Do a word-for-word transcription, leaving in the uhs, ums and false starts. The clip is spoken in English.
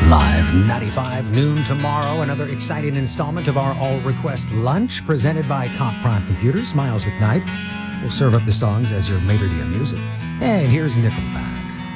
Live ninety-five noon tomorrow, another exciting installment of our All Request Lunch presented by Comp Prime Computers. Miles McKnight will serve up the songs as your maitre d' music. And here's Nickelback.